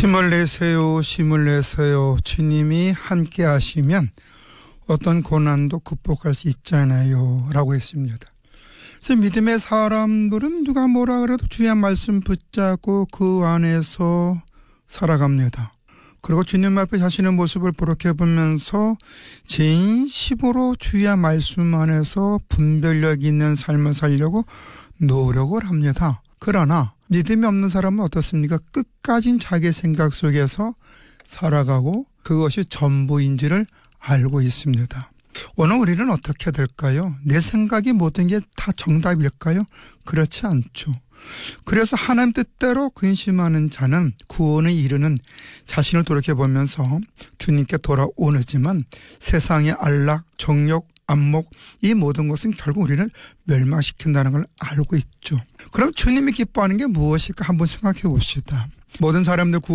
힘을 내세요, 힘을 내세요. 주님이 함께 하시면 어떤 고난도 극복할 수 있잖아요 라고 했습니다. 그래서 믿음의 사람들은 누가 뭐라 그래도 주의 말씀 붙잡고 그 안에서 살아갑니다. 그리고 주님 앞에 자신의 모습을 보면서 진심으로 주의 말씀 안에서 분별력 있는 삶을 살려고 노력을 합니다. 그러나 믿음이 없는 사람은 어떻습니까? 끝까지 자기 생각 속에서 살아가고 그것이 전부인지를 알고 있습니다. 오늘 우리는 어떻게 될까요? 내 생각이 모든 게 다 정답일까요? 그렇지 않죠. 그래서 하나님 뜻대로 근심하는 자는 구원에 이르는 자신을 돌이켜보면서 주님께 돌아오지만 세상의 안락, 정욕, 안목 이 모든 것은 결국 우리를 멸망시킨다는 걸 알고 있죠. 그럼 주님이 기뻐하는 게 무엇일까 한번 생각해 봅시다. 모든 사람들